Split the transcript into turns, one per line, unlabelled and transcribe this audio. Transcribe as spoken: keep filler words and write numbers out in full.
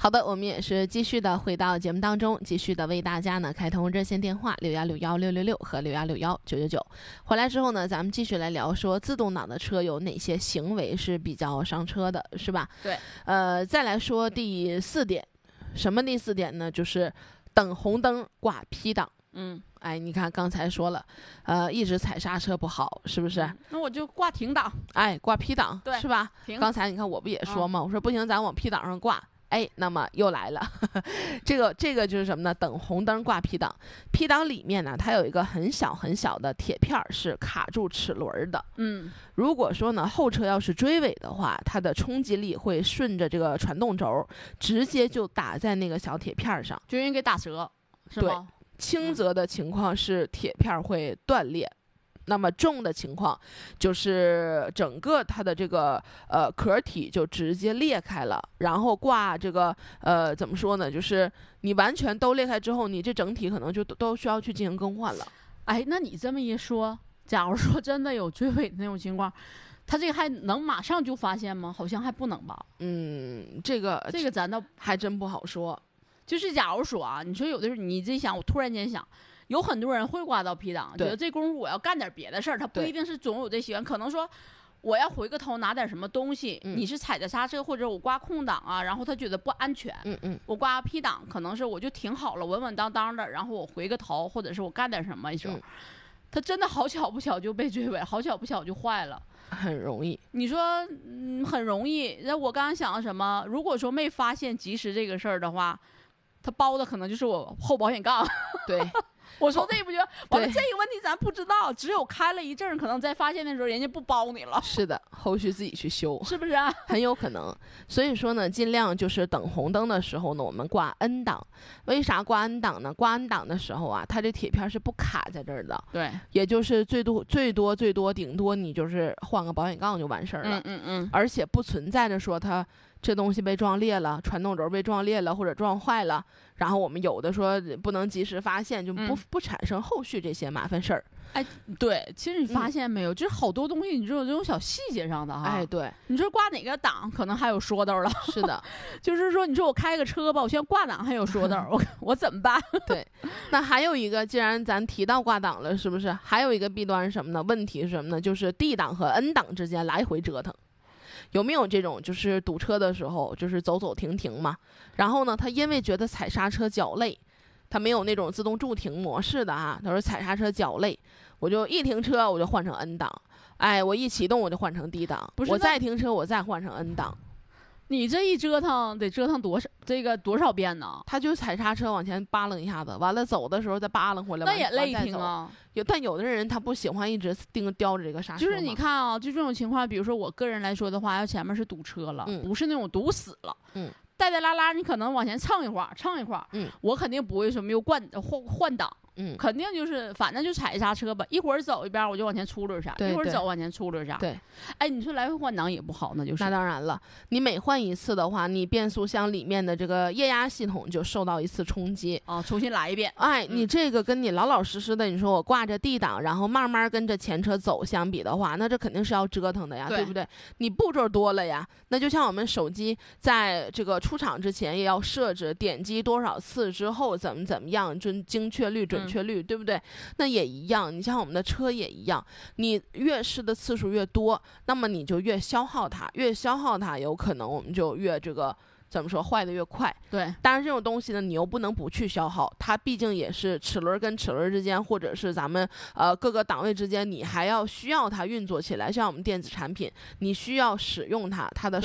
好的，我们也是继续的回到节目当中，继续的为大家呢开通热线电话六幺六幺六六六和六幺六幺九九九。回来之后呢，咱们继续来聊说自动挡的车有哪些行为是比较伤车的，是吧？
对。
呃，再来说第四点，什么第四点呢？就是等红灯挂 P 档。
嗯。
哎，你看刚才说了，呃，一直踩刹车不好，是不是？
嗯、那我就挂停档。
哎，挂 P 档，
对，
是吧？
停。
刚才你看我不也说吗？
嗯、
我说不行，咱往 P 档上挂。哎，那么又来了，呵呵这个这个就是什么呢？等红灯挂 P 档 ，P 档里面呢，它有一个很小很小的铁片是卡住齿轮的。
嗯，
如果说呢后车要是追尾的话，它的冲击力会顺着这个传动轴，直接就打在那个小铁片上，
就容易给打折，是吗？
对，轻则的情况是铁片会断裂。那么重的情况就是整个它的这个呃壳体就直接裂开了，然后挂这个呃怎么说呢？就是你完全都裂开之后，你这整体可能就都都需要去进行更换了。
哎，那你这么一说，假如说真的有追尾的那种情况，他这个还能马上就发现吗？好像还不能吧。
嗯，这个
这个咱倒
还真不好说。
就是假如说啊，你说有的时候你这想，我突然间想。有很多人会挂到 P 档，觉得这功夫我要干点别的事儿，他不一定是总有这习惯，可能说我要回个头拿点什么东西，
嗯、
你是踩着刹车或者我挂空档啊，然后他觉得不安全，
嗯嗯，
我挂 P 档可能是我就停好了，稳稳当当的，然后我回个头，或者是我干点什么时候，嗯、他真的好巧不巧就被追尾，好巧不巧就坏了，
很容易。
你说嗯很容易，那我刚刚想什么？如果说没发现及时这个事儿的话，他包的可能就是我后保险杠，
对。
我说这不就完了？这个问题咱不知道，只有开了一阵，可能在发现的时候，人家不包你了。
是的，后续自己去修，
是不是啊？
很有可能。所以说呢，尽量就是等红灯的时候呢，我们挂 N 档。为啥挂 N 档呢？挂 N 档的时候啊，它这铁片是不卡在这儿的。
对，
也就是最多最多最多，顶多你就是换个保险杠就完事儿了。
嗯嗯嗯。
而且不存在着说它这东西被撞裂了，传动轴被撞裂了或者撞坏了，然后我们有的说不能及时发现，就不、嗯、不产生后续这些麻烦事儿。
哎，对，其实你发现没有，嗯、就是好多东西，你只有这种小细节上的哈。
哎，对，
你说挂哪个档，可能还有说道了。
是的，
就是说，你说我开个车吧，我现在挂档还有说道，我我怎么办？
对，那还有一个，既然咱提到挂档了，是不是还有一个弊端是什么呢？问题是什么呢？就是 D 档和 N 档之间来回折腾。有没有这种就是堵车的时候就是走走停停嘛，然后呢他因为觉得踩刹车脚累，他没有那种自动驻停模式的啊，他说踩刹车脚累，我就一停车我就换成 N 档，哎，我一启动我就换成 D 档，
不是
我再停车我再换成 N 档。
你这一折腾得折腾多少这个多少遍呢？
他就踩刹车往前扒拉一下子，完了走的时候再扒拉回来，
那也累挺啊。
有，但有的人他不喜欢一直盯叼着这个刹车。
就是你看啊，就这种情况，比如说我个人来说的话，要前面是堵车了，
嗯、
不是那种堵死了，
嗯，
带带拉拉，你可能往前蹭一会儿，蹭一会儿，
嗯，
我肯定不会什么又换换换挡。
嗯，
肯定就是反正就踩刹车吧，一会儿走一边我就往前出溜一下，一会儿走往前出溜一下。
对，
哎，你说来回换挡也不好，那就是。
那当然了，你每换一次的话，你变速箱里面的这个液压系统就受到一次冲击
啊，重新来一遍。
哎，你这个跟你老老实实的，你说我挂着 D 档，然后慢慢跟着前车走相比的话，那这肯定是要折腾的呀， 对, 对不对？你步骤多了呀，那就像我们手机在这个出厂之前也要设置点击多少次之后怎么怎么样，准精确率、准确率，嗯、对不对？那也一样，你像我们的车也一样，你越试的次数越多，那么你就越消耗它，越消耗它，有可能我们就越这个怎么说坏的越快。
对，
当然这种东西呢，你又不能不去消耗，它毕竟也是齿轮跟齿轮之间，或者是咱们呃各个档位之间，你还要需要它运作起来。像我们电子产品，你需要使用它，它的